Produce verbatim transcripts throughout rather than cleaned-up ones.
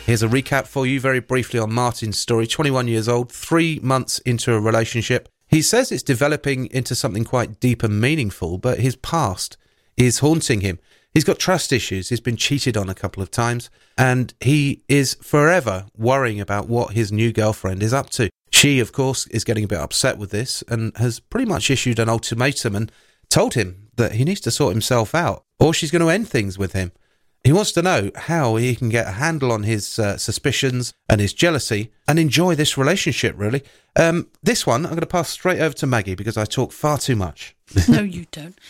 Here's a recap for you very briefly on Martin's story. twenty-one years old, three months into a relationship. He says it's developing into something quite deep and meaningful, but his past is haunting him. He's got trust issues. He's been cheated on a couple of times, and he is forever worrying about what his new girlfriend is up to. She, of course, is getting a bit upset with this and has pretty much issued an ultimatum and told him that he needs to sort himself out, or she's going to end things with him. He wants to know how he can get a handle on his uh, suspicions and his jealousy and enjoy this relationship, really. Um, this one, I'm going to pass straight over to Maggie because I talk far too much. No, you don't.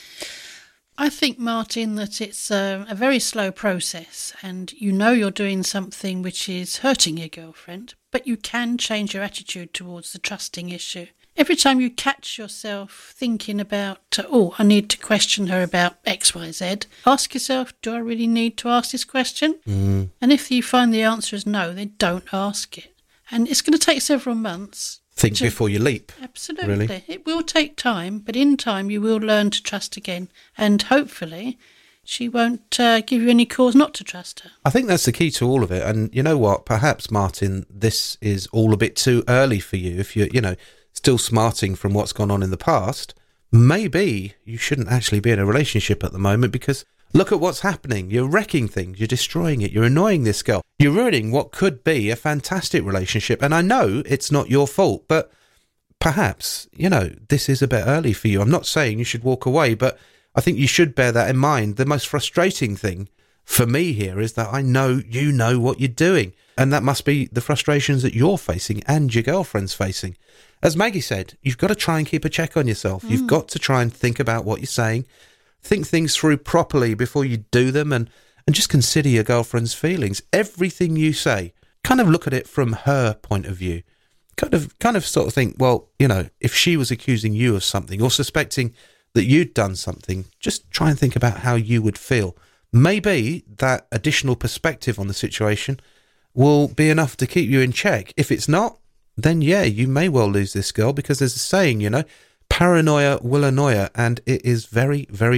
I think, Martin, that it's a, a very slow process, and you know you're doing something which is hurting your girlfriend, but you can change your attitude towards the trusting issue. Every time you catch yourself thinking about, oh, I need to question her about X, Y, Z, ask yourself, do I really need to ask this question? Mm. And if you find the answer is no, then don't ask it. And it's going to take several months. Think to, before you leap. Absolutely. Really? It will take time, but in time you will learn to trust again. And hopefully she won't uh, give you any cause not to trust her. I think that's the key to all of it. And you know what? Perhaps, Martin, this is all a bit too early for you. If you're, you know, still smarting from what's gone on in the past, maybe you shouldn't actually be in a relationship at the moment, because look at what's happening. You're wrecking things. You're destroying it. You're annoying this girl. You're ruining what could be a fantastic relationship. And I know it's not your fault, but perhaps, you know, this is a bit early for you. I'm not saying you should walk away, but I think you should bear that in mind. The most frustrating thing for me here is that I know you know what you're doing. And that must be the frustrations that you're facing and your girlfriend's facing. As Maggie said, you've got to try and keep a check on yourself. Mm. You've got to try and think about what you're saying. Think things through properly before you do them, and, and just consider your girlfriend's feelings. Everything you say, kind of look at it from her point of view. Kind of kind of sort of think, well, you know, if she was accusing you of something or suspecting that you'd done something, just try and think about how you would feel. Maybe that additional perspective on the situation will be enough to keep you in check. If it's not, then yeah, you may well lose this girl, because there's a saying, you know, paranoia will annoy her, and it is very, very